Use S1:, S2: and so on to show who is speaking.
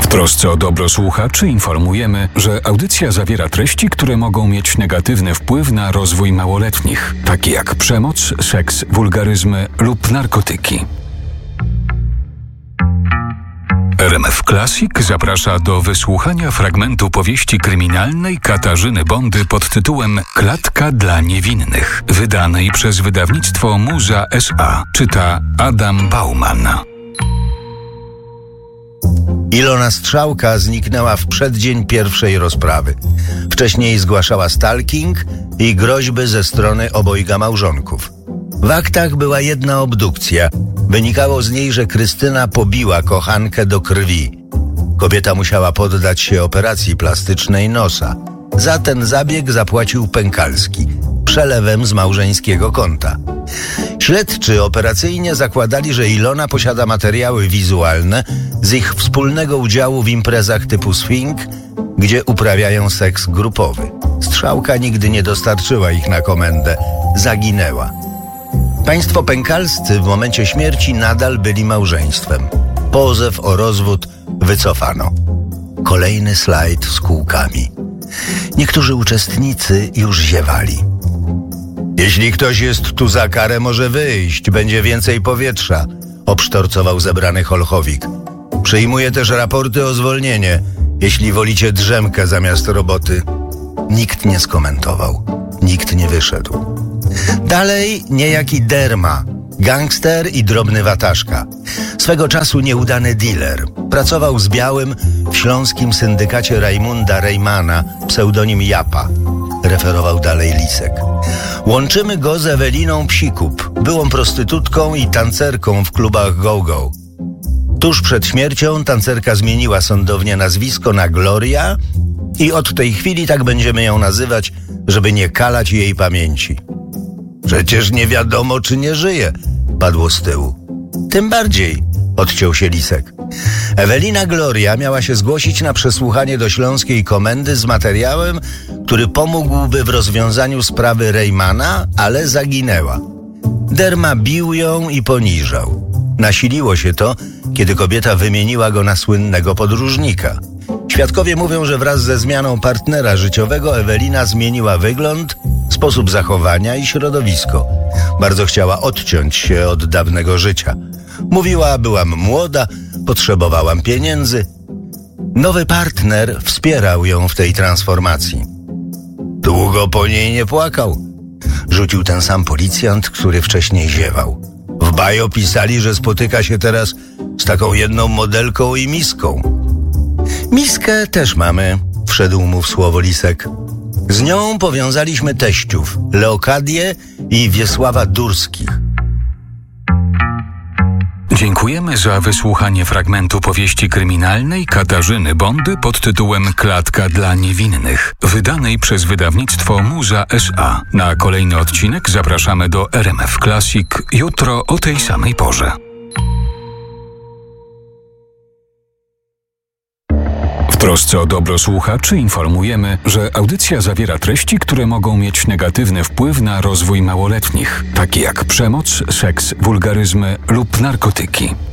S1: trosce o dobro słuchaczy informujemy, że audycja zawiera treści, które mogą mieć negatywny wpływ na rozwój małoletnich, takie jak przemoc, seks, wulgaryzmy lub narkotyki. RMF Classic zaprasza do wysłuchania fragmentu powieści kryminalnej Katarzyny Bondy pod tytułem Klatka dla niewinnych, wydanej przez wydawnictwo Muza S.A. Czyta Adam Bauman.
S2: Ilona Strzałka zniknęła w przeddzień pierwszej rozprawy. Wcześniej zgłaszała stalking i groźby ze strony obojga małżonków. W aktach była jedna obdukcja. Wynikało z niej, że Krystyna pobiła kochankę do krwi. Kobieta musiała poddać się operacji plastycznej nosa. Za ten zabieg zapłacił Pękalski przelewem z małżeńskiego konta. Śledczy operacyjnie zakładali, że Ilona posiada materiały wizualne z ich wspólnego udziału w imprezach typu swing, gdzie uprawiają seks grupowy. Strzałka nigdy nie dostarczyła ich na komendę. Zaginęła. Państwo Pękalscy w momencie śmierci nadal byli małżeństwem. Pozew o rozwód wycofano. Kolejny slajd z kółkami. Niektórzy uczestnicy już ziewali. Jeśli ktoś jest tu za karę, może wyjść. Będzie więcej powietrza, obsztorcował zebrany Holchowik. Przyjmuję też raporty o zwolnienie, jeśli wolicie drzemkę zamiast roboty. Nikt nie skomentował. Nikt nie wyszedł. Dalej niejaki Derma, gangster i drobny wataszka. Swego czasu nieudany dealer. Pracował z Białym w śląskim syndykacie Rajmunda Rejmana, pseudonim Japa. Referował dalej Lisek. Łączymy go z Eweliną Psikup, byłą prostytutką i tancerką w klubach go-go. Tuż przed śmiercią tancerka zmieniła sądownie nazwisko na Gloria i od tej chwili tak będziemy ją nazywać, żeby nie kalać jej pamięci. Przecież nie wiadomo, czy nie żyje, padło z tyłu. Tym bardziej, odciął się Lisek. Ewelina Gloria miała się zgłosić na przesłuchanie do śląskiej komendy z materiałem, który pomógłby w rozwiązaniu sprawy Rejmana, ale zaginęła. Derma bił ją i poniżał. Nasiliło się to, kiedy kobieta wymieniła go na słynnego podróżnika. Świadkowie mówią, że wraz ze zmianą partnera życiowego Ewelina zmieniła wygląd, sposób zachowania i środowisko. Bardzo chciała odciąć się od dawnego życia. Mówiła, byłam młoda, potrzebowałam pieniędzy. Nowy partner wspierał ją w tej transformacji. Długo po niej nie płakał. Rzucił ten sam policjant, który wcześniej ziewał. W Bajo pisali, że spotyka się teraz z taką jedną modelką i miską. Miskę też mamy, wszedł mu w słowo Lisek. Z nią powiązaliśmy teściów, Leokadię i Wiesława Durskich.
S1: Dziękujemy za wysłuchanie fragmentu powieści kryminalnej Katarzyny Bondy pod tytułem Klatka dla niewinnych, wydanej przez wydawnictwo Muza S.A. Na kolejny odcinek zapraszamy do RMF Classic jutro o tej samej porze. W trosce o dobro słuchaczy informujemy, że audycja zawiera treści, które mogą mieć negatywny wpływ na rozwój małoletnich, takie jak przemoc, seks, wulgaryzmy lub narkotyki.